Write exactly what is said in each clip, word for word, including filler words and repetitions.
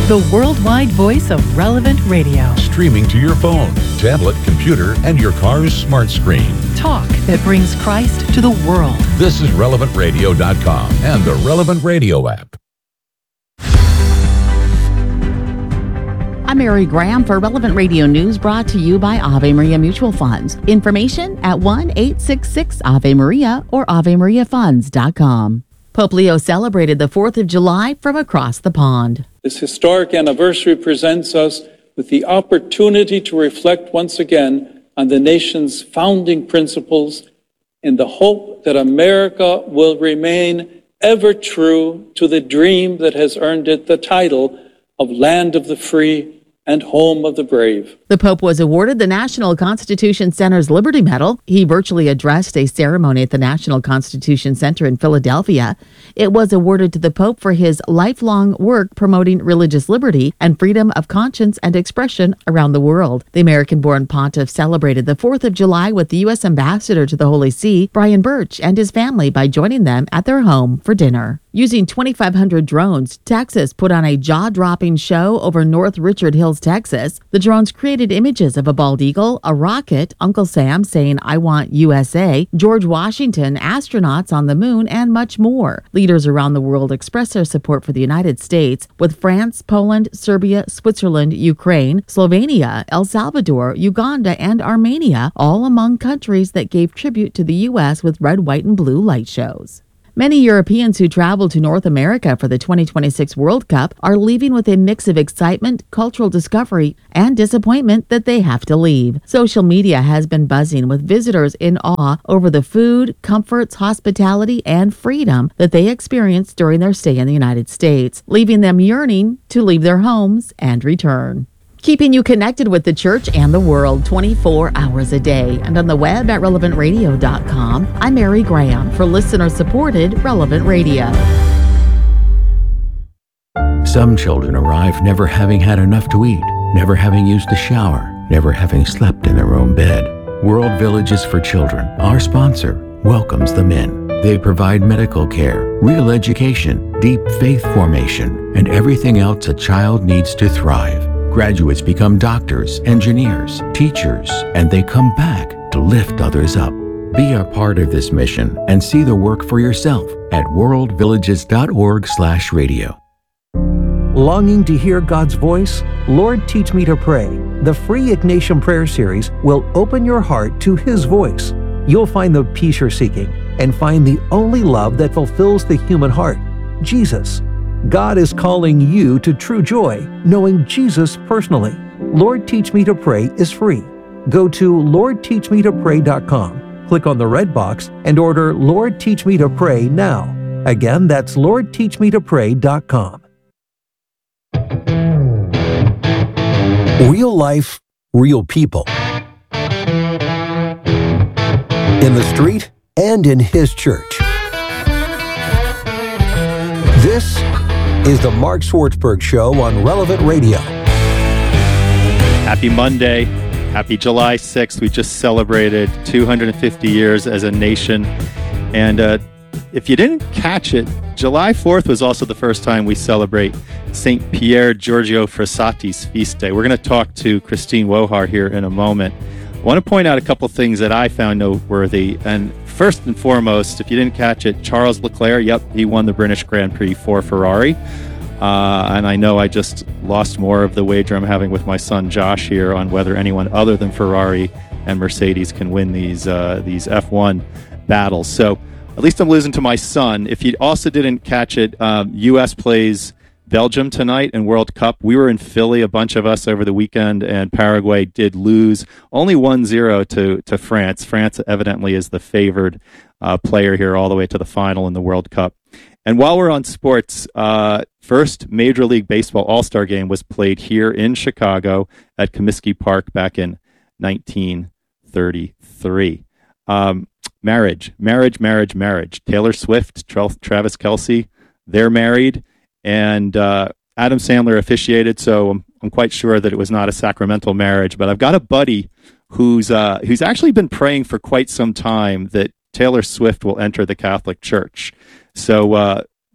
the worldwide voice of Relevant Radio. Streaming to your phone, tablet, computer, and your car's smart screen. Talk that brings Christ to the world. This is relevant radio dot com and the Relevant Radio app. I'm Mary Graham for Relevant Radio News, brought to you by Ave Maria Mutual Funds. Information at one eight six six Ave Maria or ave maria funds dot com. Pope Leo celebrated the fourth of July from across the pond. This historic anniversary presents us with the opportunity to reflect once again on the nation's founding principles in the hope that America will remain ever true to the dream that has earned it the title of Land of the Free and Home of the Brave. The Pope was awarded the National Constitution Center's Liberty Medal. He virtually addressed a ceremony at the National Constitution Center in Philadelphia. It was awarded to the Pope for his lifelong work promoting religious liberty and freedom of conscience and expression around the world. The American-born pontiff celebrated the fourth of July with the U S Ambassador to the Holy See, Brian Birch, and his family by joining them at their home for dinner. Using twenty-five hundred drones, Texas put on a jaw-dropping show over North Richard Hills, Texas. The drones created images of a bald eagle, a rocket, Uncle Sam saying, "I want U S A," George Washington, astronauts on the moon, and much more. Leaders around the world expressed their support for the United States, with France, Poland, Serbia, Switzerland, Ukraine, Slovenia, El Salvador, Uganda, and Armenia, all among countries that gave tribute to the U S with red, white, and blue light shows. Many Europeans who traveled to North America for the twenty twenty-six World Cup are leaving with a mix of excitement, cultural discovery, and disappointment that they have to leave. Social media has been buzzing with visitors in awe over the food, comforts, hospitality, and freedom that they experienced during their stay in the United States, leaving them yearning to leave their homes and return. Keeping you connected with the church and the world twenty-four hours a day, and on the web at relevant radio dot com. I'm Mary Graham for listener-supported Relevant Radio. Some children arrive never having had enough to eat, never having used a shower, never having slept in their own bed. World Villages for Children, our sponsor, welcomes them in. They provide medical care, real education, deep faith formation, and everything else a child needs to thrive. Graduates become doctors, engineers, teachers, and they come back to lift others up. Be a part of this mission and see the work for yourself at world villages dot org slash radio. Longing to hear God's voice? Lord, Teach Me to Pray. The free Ignatian Prayer Series will open your heart to His voice. You'll find the peace you're seeking and find the only love that fulfills the human heart, Jesus. God is calling you to true joy, knowing Jesus personally. Lord Teach Me to Pray is free. Go to lord teach me to pray dot com, click on the red box, and order Lord Teach Me to Pray now. Again, that's lord teach me to pray dot com. Real life, real people. In the street and in His church. This is the Mark Swartzberg Show on Relevant Radio. Happy Monday. Happy July sixth. We just celebrated two hundred fifty years as a nation. And uh, if you didn't catch it, July fourth was also the first time we celebrate Saint Pier Giorgio Frassati's feast day. We're going to talk to Christine Wohar here in a moment. I want to point out a couple things that I found noteworthy. And first and foremost, if you didn't catch it, Charles Leclerc, yep, he won the British Grand Prix for Ferrari. Uh, and I know I just lost more of the wager I'm having with my son Josh here on whether anyone other than Ferrari and Mercedes can win these uh, these F one battles. So at least I'm losing to my son. If you also didn't catch it, um, U S plays Belgium tonight in World Cup. We were in Philly, a bunch of us, over the weekend, and Paraguay did lose only one zero to, to France. France evidently is the favored uh, player here all the way to the final in the World Cup. And while we're on sports, uh, first Major League Baseball All-Star Game was played here in Chicago at Comiskey Park back in nineteen thirty-three. Um, marriage, marriage, marriage, marriage. Taylor Swift, Tra- Travis Kelce, they're married. And uh, Adam Sandler officiated, so I'm, I'm quite sure that it was not a sacramental marriage. But I've got a buddy who's uh, who's actually been praying for quite some time that Taylor Swift will enter the Catholic Church. So uh,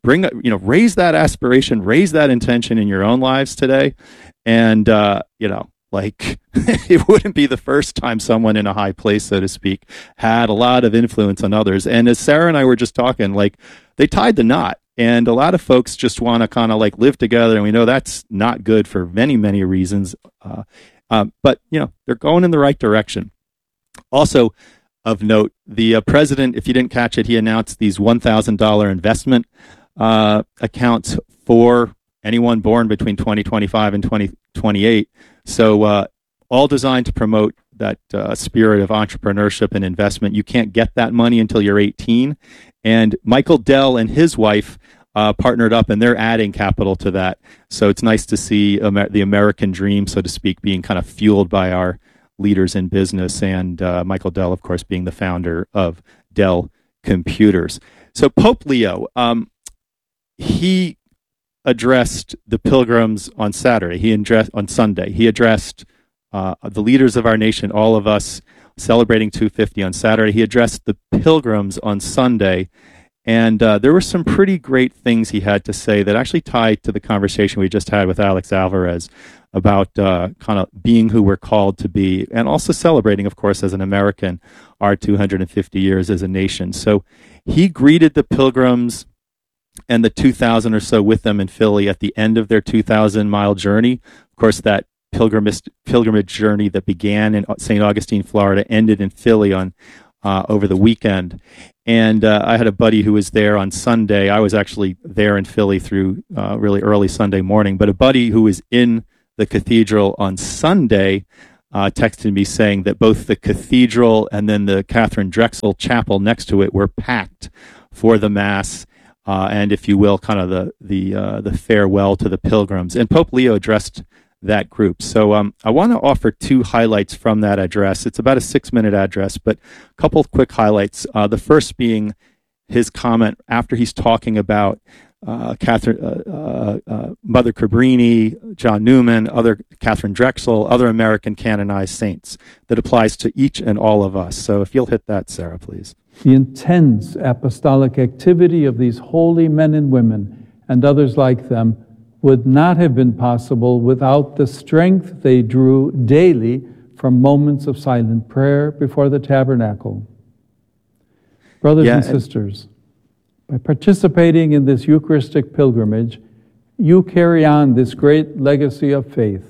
bring, you know, raise that aspiration, raise that intention in your own lives today. And, uh, you know, like it wouldn't be the first time someone in a high place, so to speak, had a lot of influence on others. And as Sarah and I were just talking, like they tied the knot. And a lot of folks just want to kind of like live together. And we know that's not good for many, many reasons. Uh, um, but, you know, they're going in the right direction. Also of note, the uh, president, if you didn't catch it, he announced these one thousand dollars investment uh, accounts for anyone born between twenty twenty-five and twenty twenty-eight. So uh, all designed to promote that uh, spirit of entrepreneurship and investment. You can't get that money until you're eighteen. And Michael Dell and his wife uh, partnered up, and they're adding capital to that. So it's nice to see Amer- the American dream, so to speak, being kind of fueled by our leaders in business. And uh, Michael Dell, of course, being the founder of Dell Computers. So Pope Leo, um, he addressed the pilgrims on Saturday. He addressed on Sunday. He addressed uh, the leaders of our nation, all of us, celebrating two fifty on Saturday. He addressed the pilgrims on Sunday, and uh, there were some pretty great things he had to say that actually tied to the conversation we just had with Alex Alvarez about uh, kind of being who we're called to be, and also celebrating, of course, as an American, our two hundred fifty years as a nation. So he greeted the pilgrims and the two thousand or so with them in Philly at the end of their two thousand mile journey. Of course, that pilgrimage pilgrimage journey that began in Saint Augustine, Florida, ended in Philly on uh, over the weekend. And uh, I had a buddy who was there on Sunday. I was actually there in Philly through uh, really early Sunday morning, but a buddy who was in the cathedral on Sunday uh, texted me saying that both the cathedral and then the Catherine Drexel Chapel next to it were packed for the Mass. Uh, and if you will, kind of the the uh, the farewell to the pilgrims. And Pope Leo addressed that group. So um, I want to offer two highlights from that address. It's about a six-minute address, but a couple of quick highlights. Uh, the first being his comment after he's talking about uh, Catherine, uh, uh, uh, Mother Cabrini, John Newman, other Catherine Drexel, other American canonized saints that applies to each and all of us. So if you'll hit that, Sarah, please. The intense apostolic activity of these holy men and women and others like them would not have been possible without the strength they drew daily from moments of silent prayer before the tabernacle. Brothers yeah, and sisters, by participating in this Eucharistic pilgrimage, you carry on this great legacy of faith.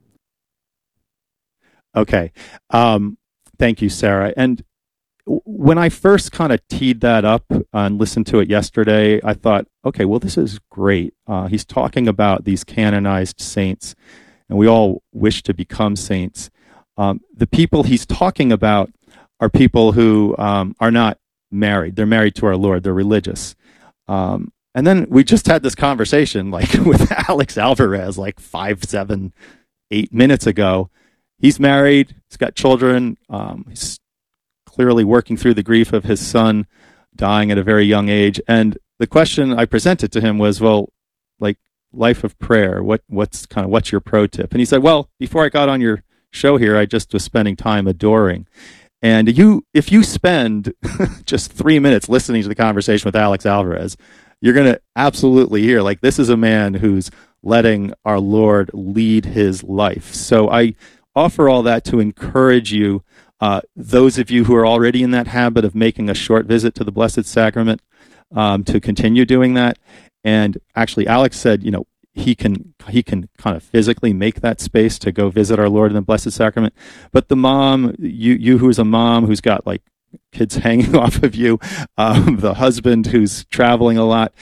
Okay. Um, thank you, Sarah. And when I first kind of teed that up and listened to it yesterday, I thought, okay, well, this is great. Uh, he's talking about these canonized saints, and we all wish to become saints. Um, the people he's talking about are people who um, are not married. They're married to our Lord. They're religious. Um, and then we just had this conversation like with Alex Alvarez like five, seven, eight minutes ago. He's married. He's got children. Um, he's clearly working through the grief of his son dying at a very young age. And the question I presented to him was, well, like life of prayer, what what's kind of what's your pro tip? And he said, well, before I got on your show here, I just was spending time adoring. And you, if you spend just three minutes listening to the conversation with Alex Alvarez, you're going to absolutely hear, like, this is a man who's letting our Lord lead his life. So I offer all that to encourage you, uh, those of you who are already in that habit of making a short visit to the Blessed Sacrament, um, to continue doing that. And actually, Alex said, you know, he can he can kind of physically make that space to go visit our Lord in the Blessed Sacrament. But the mom, you you who's a mom who's got like kids hanging off of you, um, the husband who's traveling a lot,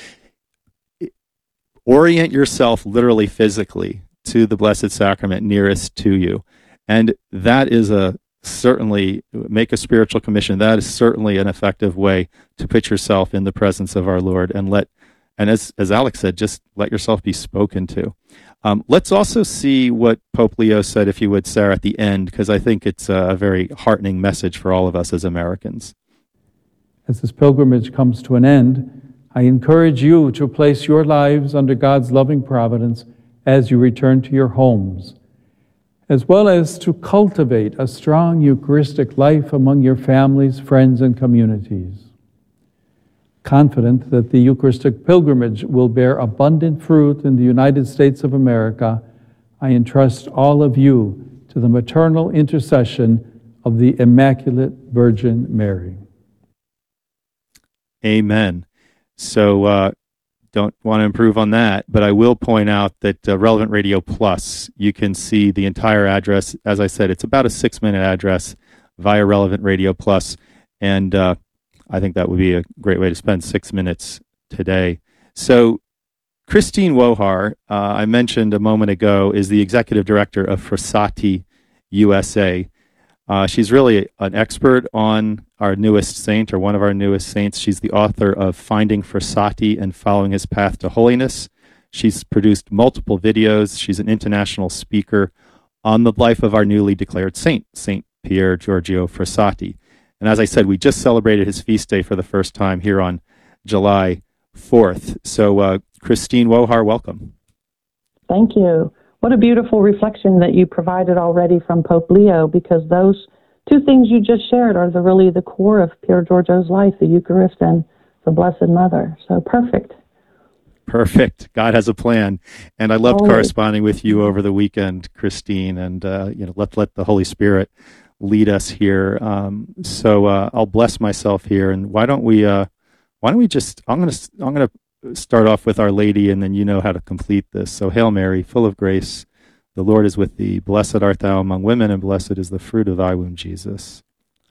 orient yourself literally physically to the Blessed Sacrament nearest to you. And that is a certainly, make a spiritual commission. That is certainly an effective way to put yourself in the presence of our Lord and let, and as, as Alex said, just let yourself be spoken to. Um, let's also see what Pope Leo said, if you would, Sarah, at the end, because I think it's a very heartening message for all of us as Americans. As this pilgrimage comes to an end, I encourage you to place your lives under God's loving providence as you return to your homes, as well as to cultivate a strong Eucharistic life among your families, friends, and communities. Confident that the Eucharistic pilgrimage will bear abundant fruit in the United States of America, I entrust all of you to the maternal intercession of the Immaculate Virgin Mary. Amen. So uh, don't want to improve on that, but I will point out that uh, Relevant Radio Plus, you can see the entire address. As I said, it's about a six-minute address via Relevant Radio Plus, and uh, I think that would be a great way to spend six minutes today. So Christine Wohar, uh, I mentioned a moment ago, is the executive director of Frassati U S A. Uh, she's really an expert on our newest saint, or one of our newest saints. She's the author of Finding Frassati and Following His Path to Holiness. She's produced multiple videos. She's an international speaker on the life of our newly declared saint, Saint Pier Giorgio Frassati. And as I said, we just celebrated his feast day for the first time here on July fourth. So, uh, Christine Wohar, welcome. Thank you. What a beautiful reflection that you provided already from Pope Leo, because those two things you just shared are the really the core of Pier Giorgio's life, the Eucharist and the Blessed Mother. So perfect. Perfect. God has a plan. And I loved Always. corresponding with you over the weekend, Christine, and uh, you know, let let the Holy Spirit lead us here. Um, so uh, I'll bless myself here, and why don't we? Uh, why don't we just? I'm gonna. I'm gonna start off with Our Lady, and then you know how to complete this. So, Hail Mary, full of grace, the Lord is with thee. Blessed art thou among women, and blessed is the fruit of thy womb, Jesus.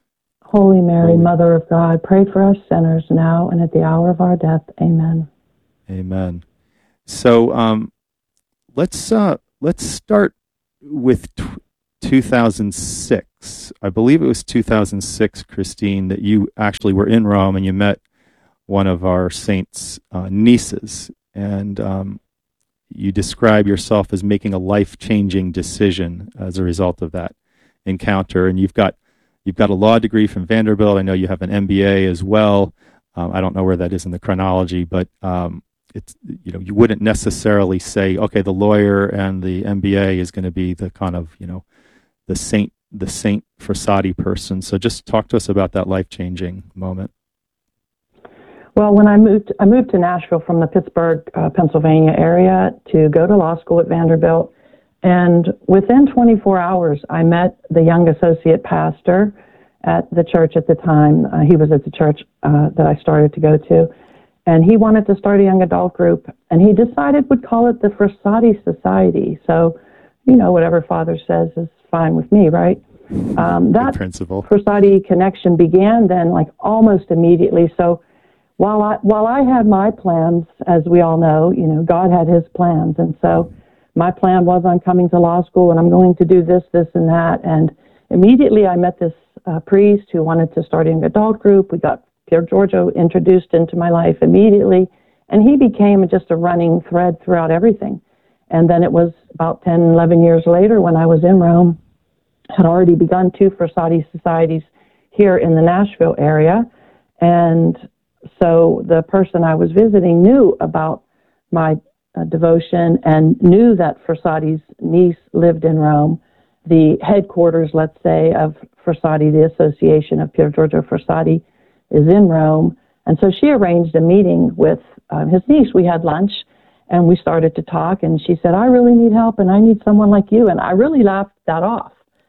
Holy Mary, Holy. Mother of God, pray for us sinners now and at the hour of our death. Amen. Amen. So um, let's uh, let's start with t- two thousand six. I believe it was two thousand six, Christine, that you actually were in Rome and you met one of our saints' uh, nieces, and um, you describe yourself as making a life-changing decision as a result of that encounter. And you've got you've got a law degree from Vanderbilt. I know you have an M B A as well. Um, I don't know where that is in the chronology, but um, it's you know you wouldn't necessarily say, okay, the lawyer and the M B A is going to be the kind of you know the saint the Saint Frassati person. So just talk to us about that life-changing moment. Well, when I moved, I moved to Nashville from the Pittsburgh, uh, Pennsylvania area to go to law school at Vanderbilt. And within twenty-four hours, I met the young associate pastor at the church at the time. Uh, he was at the church uh, that I started to go to. And he wanted to start a young adult group. And he decided would call it the Frassati Society. So, you know, whatever Father says is fine with me, right? Um, that principle. Frassati connection began then, like almost immediately. So, While I while I had my plans, as we all know, you know, God had his plans. And so my plan was I'm coming to law school and I'm going to do this, this, and that. And immediately I met this uh, priest who wanted to start an adult group. We got Pier Giorgio introduced into my life immediately. And he became just a running thread throughout everything. And then it was about ten, eleven years later when I was in Rome, had already begun two Frassati societies here in the Nashville area. And so the person I was visiting knew about my uh, devotion and knew that Frassati's niece lived in Rome. The headquarters, let's say, of Frassati, the Association of Pier Giorgio Frassati, is in Rome. And so she arranged a meeting with uh, his niece. We had lunch, and we started to talk, and she said, I really need help, and I need someone like you. And I really laughed that off.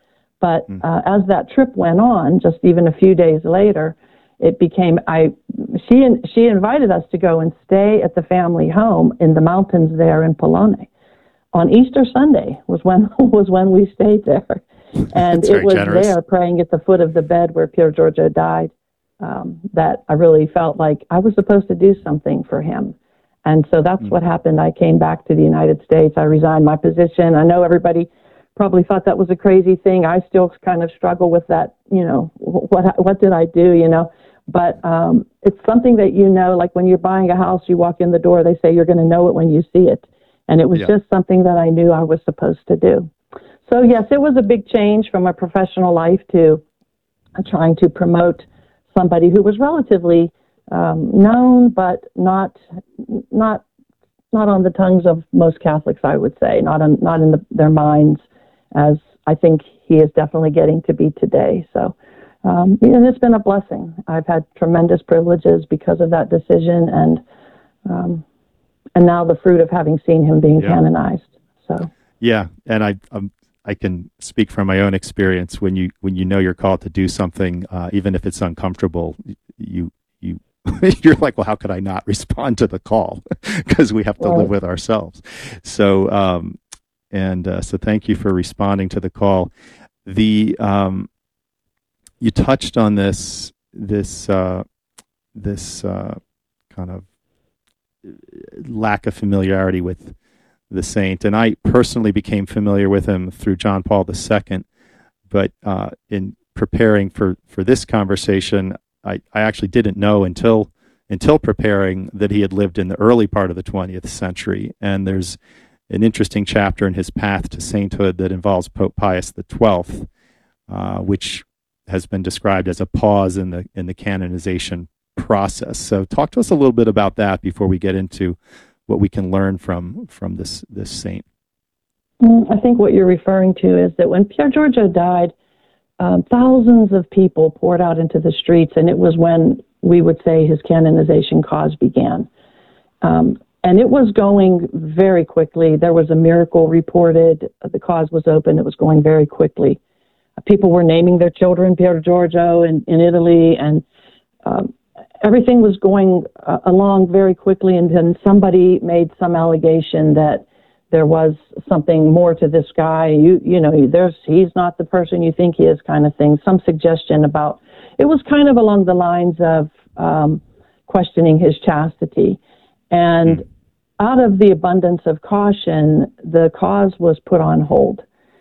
But uh, as that trip went on, just even a few days later, it became, I, she, she invited us to go and stay at the family home in the mountains there in Polone. On Easter Sunday was when, was when we stayed there. And it was generous. There praying at the foot of the bed where Pier Giorgio died, um, that I really felt like I was supposed to do something for him. And so that's mm. what happened. I came back to the United States. I resigned my position. I know everybody probably thought that was a crazy thing. I still kind of struggle with that, you know, what what did I do, you know? But um, it's something that you know, like when you're buying a house, you walk in the door, they say you're going to know it when you see it. And it was yeah. just something that I knew I was supposed to do. So yes, it was a big change from a professional life to uh, trying to promote somebody who was relatively um, known, but not not not on the tongues of most Catholics, I would say, not on, not in the, their minds, as I think he is definitely getting to be today. So um, and it's been a blessing. I've had tremendous privileges because of that decision, and um, and now the fruit of having seen him being yeah. canonized. So yeah, and I um, I can speak from my own experience. When you when you know you're called to do something, uh, even if it's uncomfortable, you you you're like, well, how could I not respond to the call? Because we have to right. live with ourselves. So um, and uh, so thank you for responding to the call. The um, you touched on this this uh, this uh, kind of lack of familiarity with the saint, and I personally became familiar with him through John Paul the Second. But uh, in preparing for, for this conversation, I, I actually didn't know until until preparing that he had lived in the early part of the twentieth century. And there's an interesting chapter in his path to sainthood that involves Pope Pius the Twelfth, uh, which has been described as a pause in the in the canonization process. So talk to us a little bit about that before we get into what we can learn from from this this saint. I think what you're referring to is that when Pier Giorgio died, um, thousands of people poured out into the streets, and it was when we would say his canonization cause began. Um, and it was going very quickly. There was a miracle reported. The cause was open. It was going very quickly. People were naming their children Pier Giorgio in, in Italy, and um, everything was going uh, along very quickly. And then somebody made some allegation that there was something more to this guy. You you know, there's he's not the person you think he is, kind of thing. Some suggestion about, it was kind of along the lines of um, questioning his chastity. And mm. out of the abundance of caution, the cause was put on hold.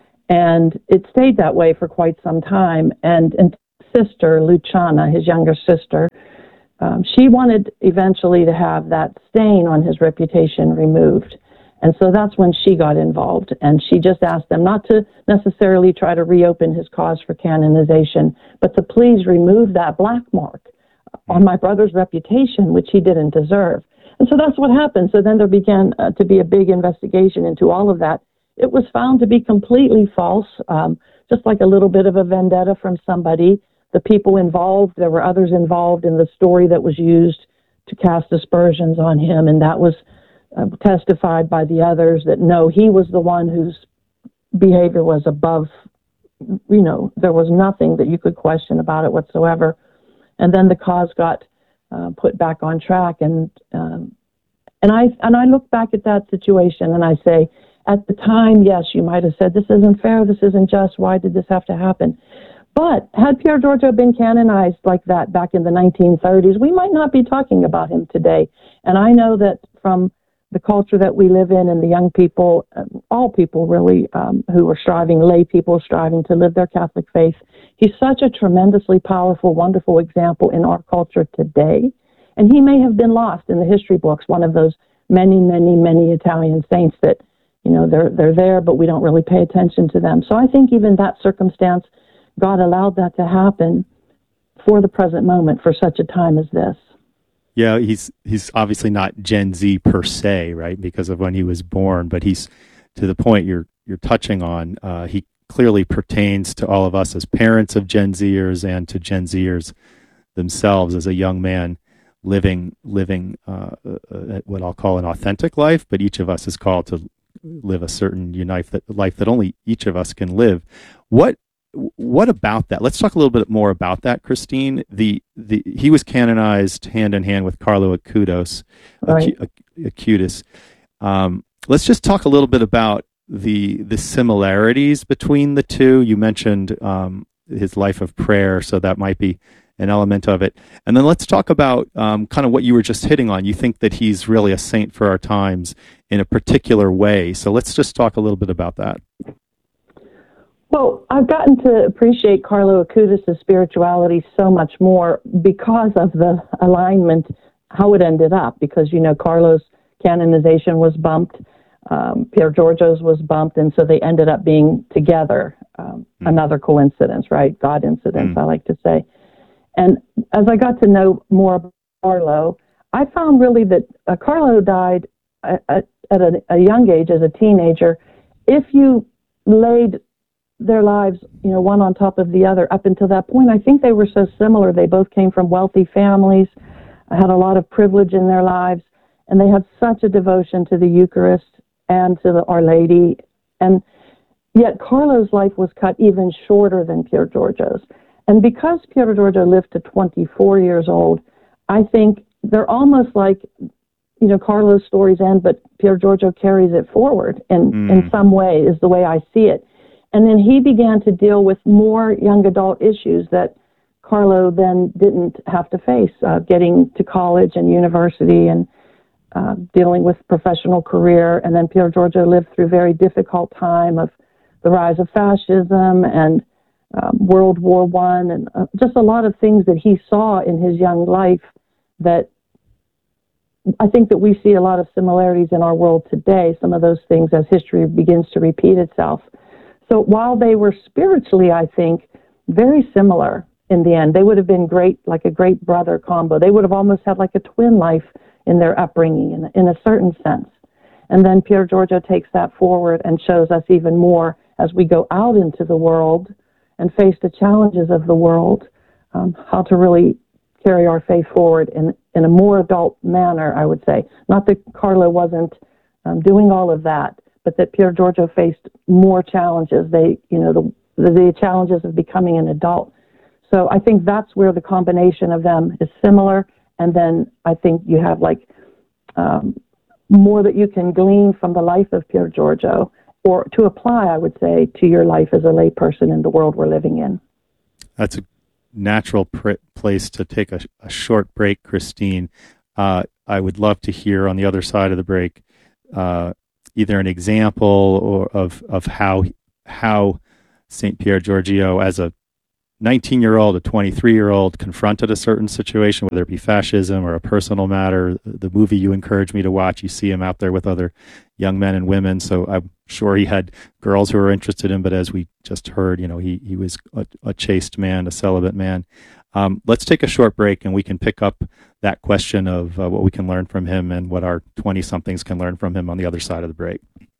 And it stayed that way for quite some time. And, and sister, Luciana, his younger sister, um, she wanted eventually to have that stain on his reputation removed. And so that's when she got involved. And she just asked them not to necessarily try to reopen his cause for canonization, but to please remove that black mark on my brother's reputation, which he didn't deserve. And so that's what happened. So then there began uh, to be a big investigation into all of that. It was found to be completely false, um, just like a little bit of a vendetta from somebody. The people involved, there were others involved in the story that was used to cast aspersions on him, and that was uh, testified by the others that no, he was the one whose behavior was above, you know, there was nothing that you could question about it whatsoever. And then the cause got uh, put back on track, and um, and I and I look back at that situation and I say, at the time, yes, you might have said, this isn't fair, this isn't just, why did this have to happen? But had Pier Giorgio been canonized like that back in the nineteen thirties, we might not be talking about him today. And I know that from the culture that we live in and the young people, um, all people really, um, who are striving, lay people striving to live their Catholic faith, he's such a tremendously powerful, wonderful example in our culture today. And he may have been lost in the history books, one of those many, many, many Italian saints that, you know, they're they're there, but we don't really pay attention to them. So I think even that circumstance, God allowed that to happen for the present moment, for such a time as this. Yeah, he's he's obviously not Gen Z per se, right, because of when he was born, but he's, to the point you're you're touching on, uh, he clearly pertains to all of us as parents of Gen Zers and to Gen Zers themselves as a young man living living uh, uh, what I'll call an authentic life, but each of us is called to live a certain life that life that only each of us can live. What what about that? Let's talk a little bit more about that, Christine. The the he was canonized hand in hand with Carlo Acutis. Right. Acutis. Um, let's just talk a little bit about the the similarities between the two. You mentioned um, his life of prayer, so that might be an element of it. And then let's talk about um, kind of what you were just hitting on. You think that he's really a saint for our times in a particular way. So let's just talk a little bit about that. Well, I've gotten to appreciate Carlo Acutis' spirituality so much more because of the alignment, how it ended up. Because, you know, Carlo's canonization was bumped, um, Pier Giorgio's was bumped, and so they ended up being together. Um, mm. Another coincidence, right? God incidence, mm. I like to say. And as I got to know more about Carlo, I found really that uh, Carlo died at, at a, a young age as a teenager. If you laid their lives, you know, one on top of the other up until that point. I think they were so similar. They both came from wealthy families, had a lot of privilege in their lives, and they had such a devotion to the Eucharist and to the Our Lady. And yet Carlo's life was cut even shorter than Pier Giorgio's. And because Pier Giorgio lived to twenty-four years old, I think they're almost like, you know, Carlo's stories end, but Pier Giorgio carries it forward in, mm. in some way, is the way I see it. And then he began to deal with more young adult issues that Carlo then didn't have to face, uh, getting to college and university and uh, dealing with professional career. And then Pier Giorgio lived through a very difficult time of the rise of fascism and um, World War One, and uh, just a lot of things that he saw in his young life that I think that we see a lot of similarities in our world today, some of those things as history begins to repeat itself. So while they were spiritually, I think, very similar in the end, they would have been great, like a great brother combo. They would have almost had like a twin life in their upbringing in, in a certain sense. And then Pier Giorgio takes that forward and shows us even more as we go out into the world and face the challenges of the world, um, how to really carry our faith forward in, in a more adult manner, I would say. Not that Carlo wasn't um, doing all of that, but that Pier Giorgio faced more challenges. They, you know, the, the challenges of becoming an adult. So I think that's where the combination of them is similar. And then I think you have like um, more that you can glean from the life of Pier Giorgio, or to apply, I would say, to your life as a lay person in the world we're living in. That's a natural pr- place to take a, a short break, Christine. Uh, I would love to hear on the other side of the break uh, either an example or of of how how Saint Pier Giorgio, as a nineteen-year-old, a twenty-three-year-old, confronted a certain situation, whether it be fascism or a personal matter. The movie you encouraged me to watch, you see him out there with other young men and women. So I'm sure he had girls who were interested in him, but as we just heard, you know, he, he was a, a chaste man, a celibate man. Um, let's take a short break and we can pick up that question of uh, what we can learn from him and what our twenty-somethings can learn from him on the other side of the break.